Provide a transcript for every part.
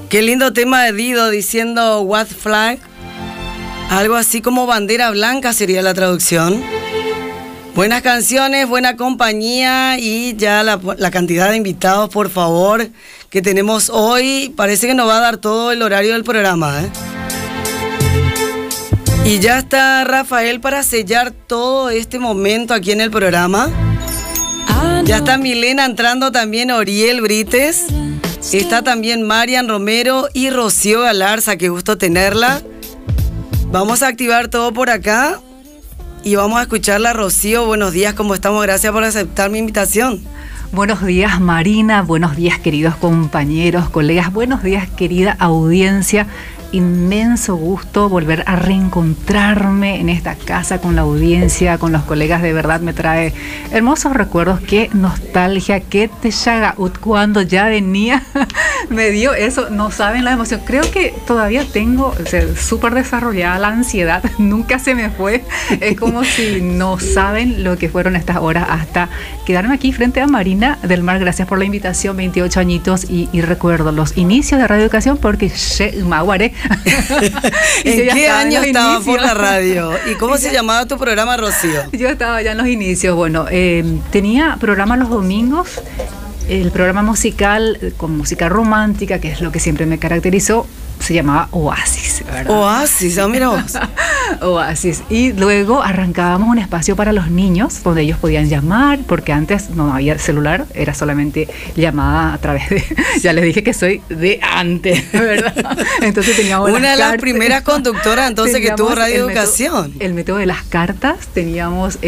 Qué lindo tema de Dido diciendo What Flag. Algo así como bandera blanca sería la traducción. Buenas canciones, buena compañía y ya la cantidad de invitados, por favor, que tenemos hoy. Parece que nos va a dar todo el horario del programa, ¿eh? Y ya está Rafael para sellar todo este momento aquí en el programa. Ya está Milena entrando también, Oriel Brites. Está también Marian Romero y Rocío Galarza, qué gusto tenerla. Vamos a activar todo por acá y vamos a escucharla. Rocío, buenos días, ¿cómo estamos? Gracias por aceptar mi invitación. Buenos días, Marina, buenos días, queridos compañeros, colegas, buenos días, querida audiencia. Inmenso gusto volver a reencontrarme en esta casa con la audiencia, con los colegas. De verdad me trae hermosos recuerdos, qué nostalgia, qué Texagaut cuando ya venía. Me dio eso, no saben la emoción. Creo que todavía tengo súper desarrollada la ansiedad, nunca se me fue. Es como si no saben lo que fueron estas horas hasta quedarme aquí frente a Marina del Mar. Gracias por la invitación, 28 añitos y recuerdo los inicios de Radio Educación porque Maguaré. ¿En qué año estaba por la radio? ¿Y cómo se llamaba tu programa, Rocío? Yo estaba ya en los inicios. Bueno, tenía programa los domingos, el programa musical con música romántica, que es lo que siempre me caracterizó. Se llamaba Oasis, ¿verdad? Oasis, mira vos. Oasis. Y luego arrancábamos un espacio para los niños donde ellos podían llamar, porque antes no había celular, era solamente llamada a través de... Ya les dije que soy de antes, ¿verdad? Entonces teníamos una de las primeras conductoras entonces que tuvo Radio Educación. El método de las cartas, teníamos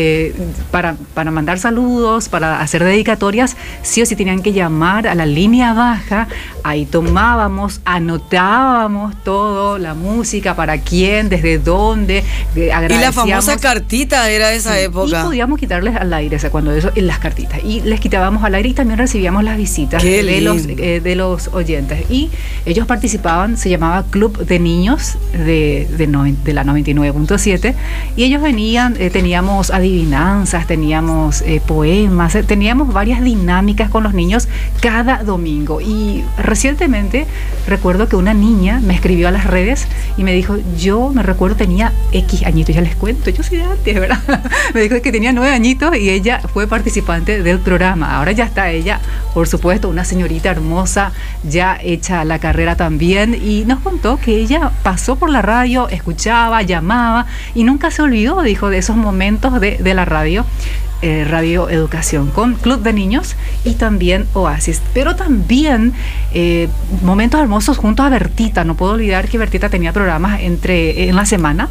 para mandar saludos, para hacer dedicatorias, sí o sí tenían que llamar a la línea baja, ahí tomábamos, anotábamos todo, la música, para quién, desde dónde, y la famosa cartita era de esa época. Y podíamos quitarles al aire, o sea, cuando eso, en las cartitas, y les quitábamos al aire y también recibíamos las visitas de los oyentes. Y ellos participaban, se llamaba Club de Niños de la 99.7, y ellos venían, teníamos adivinanzas, teníamos poemas, teníamos varias dinámicas con los niños cada domingo. Y recientemente recuerdo que una niña me escribió a las redes y me dijo, yo me recuerdo tenía X añitos, ya les cuento, yo soy de antes, ¿verdad? Me dijo que tenía 9 añitos y ella fue participante del programa. Ahora ya está ella, por supuesto, una señorita hermosa, ya hecha la carrera también, y nos contó que ella pasó por la radio, escuchaba, llamaba y nunca se olvidó, dijo, de esos momentos de la radio. Radio Educación con Club de Niños y también Oasis, pero también momentos hermosos junto a Bertita. No puedo olvidar que Bertita tenía programas en la semana,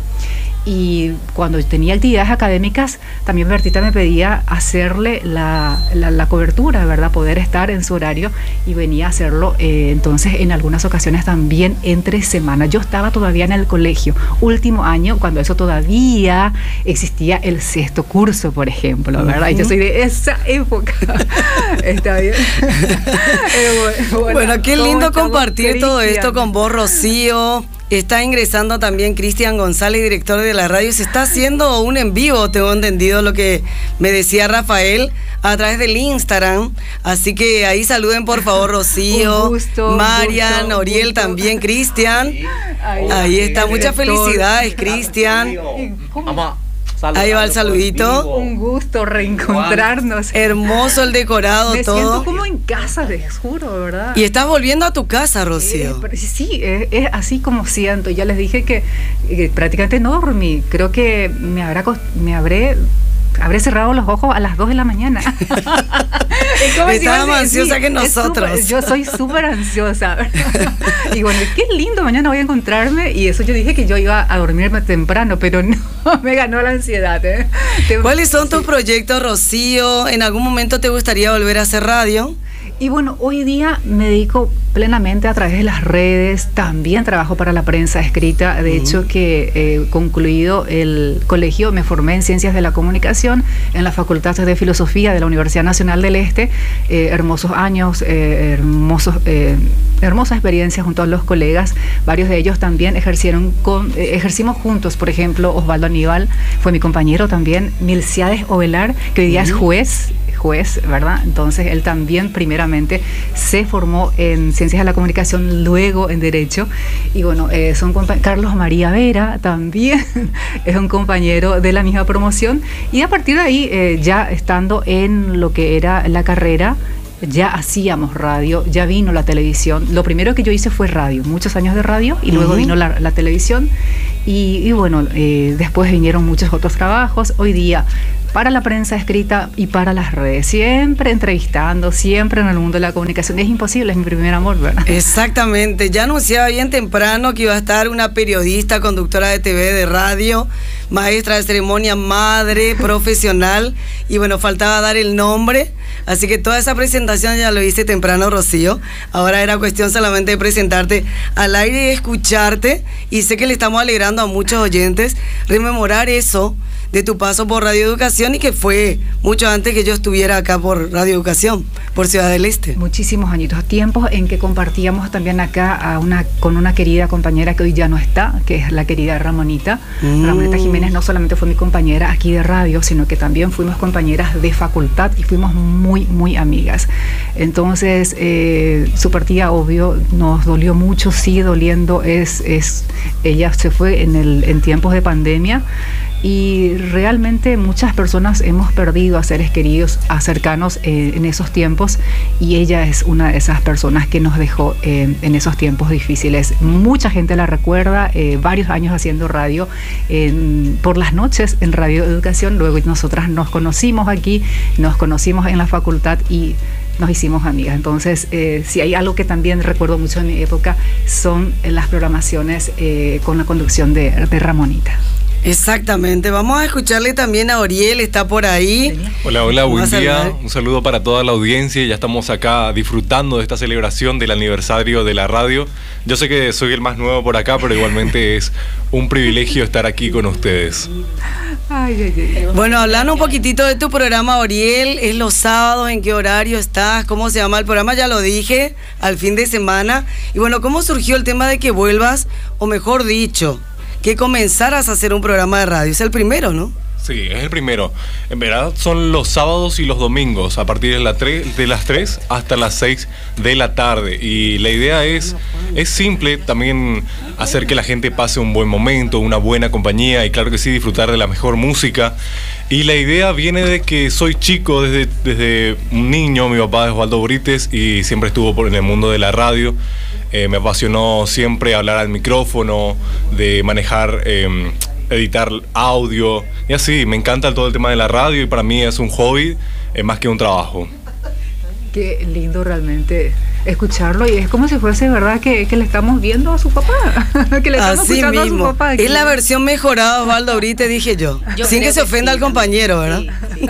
y cuando tenía actividades académicas también Bertita me pedía hacerle la cobertura, ¿verdad? Poder estar en su horario, y venía a hacerlo entonces en algunas ocasiones también entre semana. Yo estaba todavía en el colegio, último año, cuando eso todavía existía el 6º curso, por ejemplo, ¿verdad? Y yo soy de esa época. Está bien. Bueno, qué lindo compartir todo esto con vos, Rocío. Está ingresando también Cristian González, director de la radio. Se está haciendo un en vivo, tengo entendido lo que me decía Rafael, a través del Instagram. Así que ahí saluden por favor, Rocío, Marian, Oriel también, Cristian. Ahí está, muchas felicidades, Cristian. Ahí va el saludito. Un gusto reencontrarnos. Hermoso el decorado, me todo. Me siento como en casa, les juro, ¿verdad? Y estás volviendo a tu casa, Rocío. Sí, es así como siento. Ya les dije que prácticamente no dormí. Creo que habré cerrado los ojos a las 2 de la mañana. Estaba más ansiosa que nosotros. Yo soy súper ansiosa. Y bueno, qué lindo, mañana voy a encontrarme. Y eso yo dije que yo iba a dormirme temprano, pero no, me ganó la ansiedad. ¿Cuáles son tus proyectos, Rocío? ¿En algún momento te gustaría volver a hacer radio? Y bueno, hoy día me dedico plenamente a través de las redes, también trabajo para la prensa escrita. De hecho, que concluido el colegio me formé en Ciencias de la Comunicación en la Facultad de Filosofía de la Universidad Nacional del Este. Hermosos años, hermosa experiencia junto a los colegas. Varios de ellos también ejercimos juntos. Por ejemplo, Osvaldo Aníbal fue mi compañero también. Milciades Ovelar, que hoy día es juez juez, ¿verdad? Entonces él también primeramente se formó en Ciencias de la Comunicación, luego en Derecho. Y bueno, Carlos María Vera también es un compañero de la misma promoción. Y a partir de ahí, ya estando en lo que era la carrera, ya hacíamos radio, ya vino la televisión. Lo primero que yo hice fue radio, muchos años de radio, y luego vino la televisión. Y bueno, después vinieron muchos otros trabajos. Hoy día, para la prensa escrita y para las redes, siempre entrevistando, siempre en el mundo de la comunicación. Es imposible, es mi primer amor, ¿verdad? Exactamente, ya anunciaba bien temprano que iba a estar una periodista, conductora de TV, de radio, maestra de ceremonia, madre, profesional, y bueno, faltaba dar el nombre, así que toda esa presentación ya lo hice temprano, Rocío. Ahora era cuestión solamente de presentarte al aire y escucharte, y sé que le estamos alegrando a muchos oyentes rememorar eso de tu paso por Radio Educación, y que fue mucho antes que yo estuviera acá por Radio Educación, por Ciudad del Este. Muchísimos añitos, tiempos en que compartíamos también acá con una querida compañera que hoy ya no está, que es la querida Ramonita. Ramonita Jiménez no solamente fue mi compañera aquí de radio, sino que también fuimos compañeras de facultad y fuimos muy, muy amigas. Entonces, su partida, obvio, nos dolió mucho, sigue doliendo. Ella se fue en tiempos de pandemia, y realmente muchas personas hemos perdido a seres queridos, a cercanos en esos tiempos, y ella es una de esas personas que nos dejó en esos tiempos difíciles. Mucha gente la recuerda, varios años haciendo radio por las noches en Radio Educación. Luego nosotras nos conocimos aquí, nos conocimos en la facultad y nos hicimos amigas. Entonces, si hay algo que también recuerdo mucho en mi época, son las programaciones con la conducción de Ramonita. Exactamente, vamos a escucharle también a Oriel, está por ahí. Hola, buen día, un saludo para toda la audiencia. Ya estamos acá disfrutando de esta celebración del aniversario de la radio. Yo sé que soy el más nuevo por acá, pero igualmente es un privilegio estar aquí con ustedes. Bueno, hablando un poquitito de tu programa, Oriel, ¿es los sábados? ¿En qué horario estás? ¿Cómo se llama el programa? Ya lo dije, al fin de semana. Y bueno, ¿cómo surgió el tema de que vuelvas, o mejor dicho, que comenzaras a hacer un programa de radio? Es el primero, ¿no? Sí, es el primero. En verdad son los sábados y los domingos, a partir de las 3 hasta las 6 de la tarde. Y la idea es simple, también hacer que la gente pase un buen momento, una buena compañía, y claro que sí, disfrutar de la mejor música. Y la idea viene de que soy chico, desde un niño. Mi papá es Osvaldo Brites y siempre estuvo en el mundo de la radio. Me apasionó siempre hablar al micrófono, de manejar, editar audio, y así, me encanta todo el tema de la radio, y para mí es un hobby, más que un trabajo. Qué lindo realmente escucharlo, y es como si fuese verdad que le estamos viendo a su papá, que le estamos así escuchando mismo. A su papá. Es la versión mejorada de Osvaldo Brite, dije yo sin que se ofenda al compañero, ¿verdad? Sí.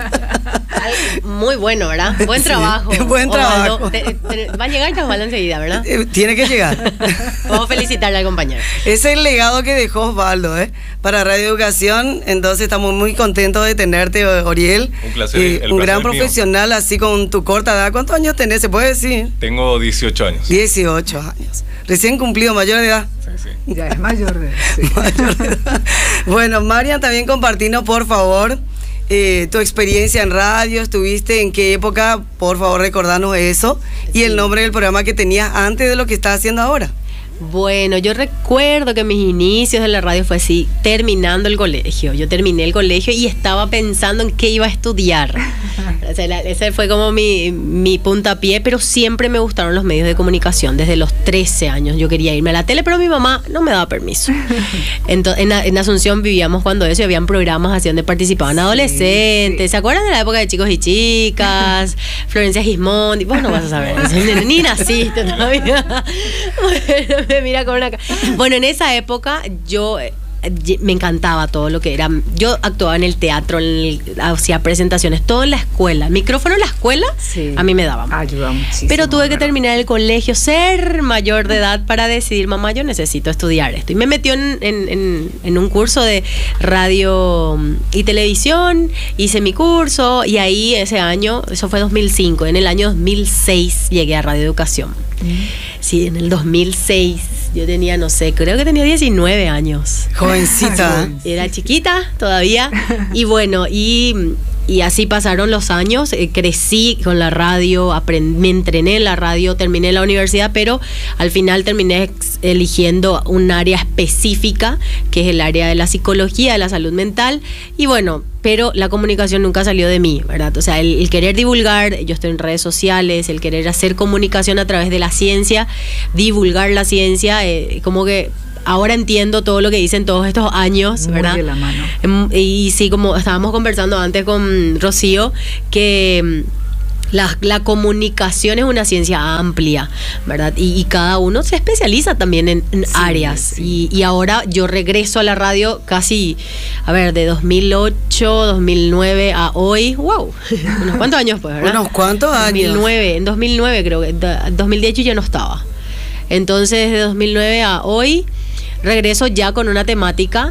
Muy bueno, ¿verdad? Buen trabajo. Sí, buen trabajo. Va a llegar Osvaldo enseguida, ¿verdad? Tiene que llegar. Vamos a felicitarle al compañero. Es el legado que dejó Osvaldo, para Radio Educación. Entonces estamos muy contentos de tenerte, Oriel. Un placer. Un gran profesional, así con tu corta edad. ¿Cuántos años tenés? ¿Se puede decir? Tengo 18 años. 18 años. Recién cumplido, mayor de edad. Sí. Ya es mayor de edad. Sí. Mayor de edad. Bueno, Marian, también compartinos, por favor, tu experiencia en radio. ¿Estuviste en qué época? Por favor, recordanos eso. Y el nombre del programa que tenías antes de lo que estás haciendo ahora. Bueno, yo recuerdo que mis inicios de la radio fue así, terminando el colegio. Yo terminé el colegio y estaba pensando en qué iba a estudiar. O sea, ese fue como mi puntapié, pero siempre me gustaron los medios de comunicación. Desde los 13 años yo quería irme a la tele, pero mi mamá no me daba permiso. Entonces, en Asunción vivíamos cuando eso, y habían programas así donde participaban adolescentes. Sí. ¿Se acuerdan de la época de Chicos y Chicas? Florencia Gismondi. Vos no vas a saber eso, ni naciste todavía. Bueno, me mira con una... Bueno, en esa época yo me encantaba todo lo que era. Yo actuaba en el teatro, hacía presentaciones, todo en la escuela. Micrófono en la escuela, sí, a mí me daba. Ayuda muchísimo. Pero tuve que terminar el colegio, ser mayor de edad para decidir, mamá, yo necesito estudiar esto. Y me metió en un curso de radio y televisión, hice mi curso, y ahí ese año, eso fue 2005, en el año 2006 llegué a Radio Educación. Sí, en el 2006 yo tenía, no sé, creo que tenía 19 años. Jovencita. Era chiquita todavía. Y bueno, y Y así pasaron los años, crecí con la radio, me entrené en la radio, terminé la universidad, pero al final terminé eligiendo un área específica, que es el área de la psicología, de la salud mental, y bueno, pero la comunicación nunca salió de mí, ¿verdad? O sea, el querer divulgar, yo estoy en redes sociales, el querer hacer comunicación a través de la ciencia, divulgar la ciencia, como que ahora entiendo todo lo que dicen todos estos años, ¿verdad? Muy de la mano. Y sí, como estábamos conversando antes con Rocío, que la comunicación es una ciencia amplia, ¿verdad? Y cada uno se especializa también en áreas. Sí. Y ahora yo regreso a la radio casi, de 2008, 2009 a hoy. ¡Wow! ¿Unos cuántos años pues, verdad? ¿Unos cuántos años? En 2009 creo que. En 2010 yo ya no estaba. Entonces, de 2009 a hoy, regreso ya con una temática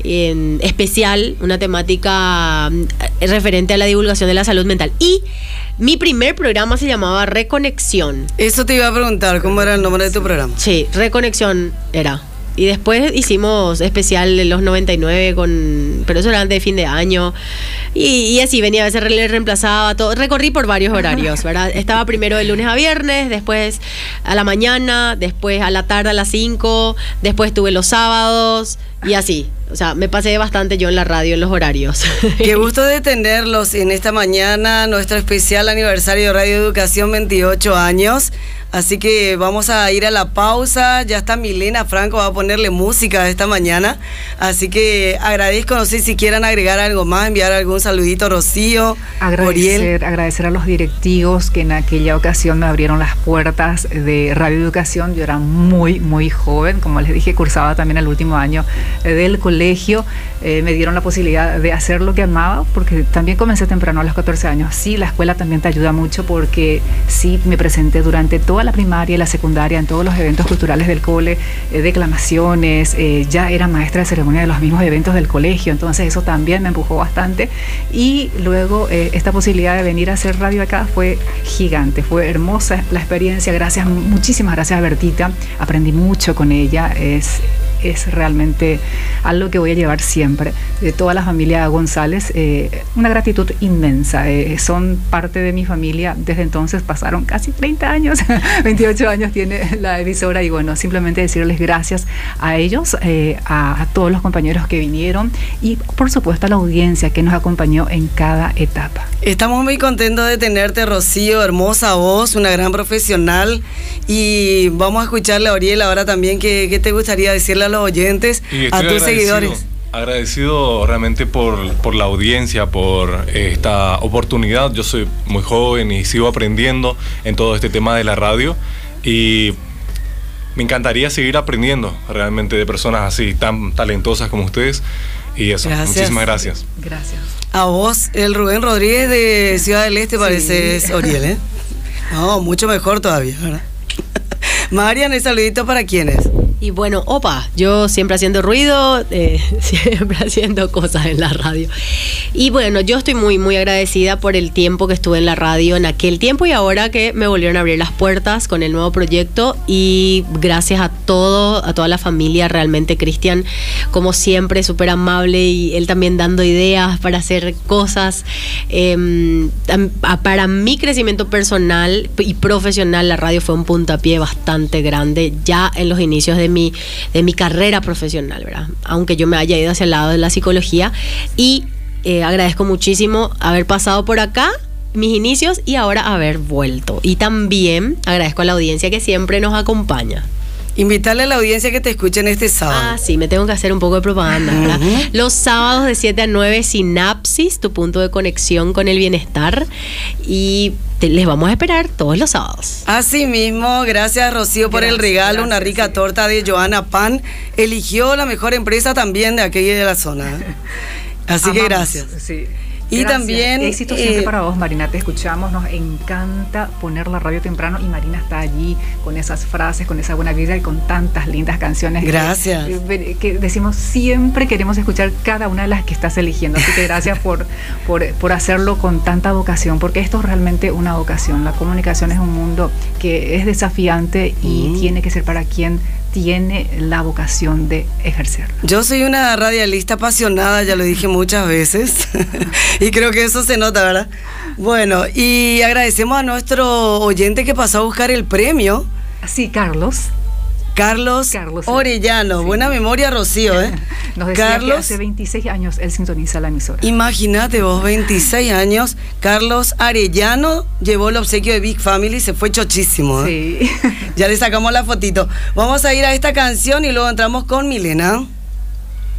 especial, una temática referente a la divulgación de la salud mental. Y mi primer programa se llamaba Reconexión. Eso te iba a preguntar, ¿cómo era el nombre de tu programa? Sí, Reconexión era. Y después hicimos especial de los 99 pero eso era antes de fin de año. Y así venía, a veces reemplazaba todo. Recorrí por varios horarios, ¿verdad? Estaba primero de lunes a viernes, después a la mañana, después a la tarde a las 5, después tuve los sábados y así. O sea, me pasé bastante yo en la radio, en los horarios. Qué gusto de tenerlos en esta mañana, nuestro especial aniversario de Radio Educación, 28 años. Así que vamos a ir a la pausa. Ya está Milena Franco, va a ponerle música esta mañana. Así que agradezco, no sé si quieran agregar algo más, enviar algún saludito, Rocío, agradecer a los directivos que en aquella ocasión me abrieron las puertas de Radio Educación. Yo era muy, muy joven, como les dije, cursaba también el último año del colegio. Me dieron la posibilidad de hacer lo que amaba, porque también comencé temprano, a los 14 años. Sí, la escuela también te ayuda mucho, porque sí me presenté durante toda la primaria y la secundaria en todos los eventos culturales del cole, declamaciones, ya era maestra de ceremonia de los mismos eventos del colegio, entonces eso también me empujó bastante. Y luego esta posibilidad de venir a hacer radio acá fue gigante, fue hermosa la experiencia. Muchísimas gracias a Bertita, aprendí mucho con ella, es realmente algo que voy a llevar siempre. De toda la familia González, una gratitud inmensa. Son parte de mi familia. Desde entonces pasaron casi 30 años, 28 años tiene la emisora, y bueno, simplemente decirles gracias a ellos, a todos los compañeros que vinieron y por supuesto a la audiencia que nos acompañó en cada etapa. Estamos muy contentos de tenerte, Rocío, hermosa voz, una gran profesional, y vamos a escucharle a Oriel ahora también. ¿Qué te gustaría decirle a los oyentes, a tus seguidores? Agradecido realmente por la audiencia, por esta oportunidad. Yo soy muy joven y sigo aprendiendo en todo este tema de la radio, y me encantaría seguir aprendiendo realmente de personas así tan talentosas como ustedes, y eso. Gracias. Muchísimas gracias. Gracias. A vos, el Rubén Rodríguez de Ciudad del Este, parece es Oriel, ¿eh? No, mucho mejor todavía, ¿verdad? Marian, ¿el saludito para quiénes? Y bueno, yo siempre haciendo ruido, siempre haciendo cosas en la radio. Y bueno, yo estoy muy, muy agradecida por el tiempo que estuve en la radio en aquel tiempo y ahora que me volvieron a abrir las puertas con el nuevo proyecto. Y gracias a toda la familia, realmente Cristian, como siempre, súper amable, y él también dando ideas para hacer cosas. Para mi crecimiento personal y profesional, la radio fue un puntapié bastante grande ya en los inicios de mi carrera profesional, ¿verdad? Aunque yo me haya ido hacia el lado de la psicología, y agradezco muchísimo haber pasado por acá, mis inicios, y ahora haber vuelto. Y también agradezco a la audiencia que siempre nos acompaña. Invitarle a la audiencia que te escuchen este sábado. Sí, me tengo que hacer un poco de propaganda, ¿verdad? Los sábados de 7 a 9, Sinapsis, tu punto de conexión con el bienestar. Y les vamos a esperar todos los sábados. Así mismo, gracias Rocío por el regalo, una rica torta de Joana Pan. Eligió la mejor empresa también de aquella de la zona. Así que gracias. Sí. Y gracias. También éxito siempre para vos, Marina, te escuchamos, nos encanta poner la radio temprano, y Marina está allí con esas frases, con esa buena vida y con tantas lindas canciones. Gracias. Que decimos, siempre queremos escuchar cada una de las que estás eligiendo, así que gracias por hacerlo con tanta vocación, porque esto es realmente una vocación. La comunicación es un mundo que es desafiante y tiene que ser para quien tiene la vocación de ejercerla. Yo soy una radialista apasionada, ya lo dije muchas veces. Y creo que eso se nota, ¿verdad? Bueno, y agradecemos a nuestro oyente que pasó a buscar el premio. Sí, Carlos Orellano. Sí. Buena memoria, Rocío, ¿eh? Nos decía que hace 26 años él sintoniza la emisora. Imagínate vos, 26 años. Carlos Arellano llevó el obsequio de Big Family, se fue chochísimo, ¿eh? Sí. Ya le sacamos la fotito. Vamos a ir a esta canción y luego entramos con Milena.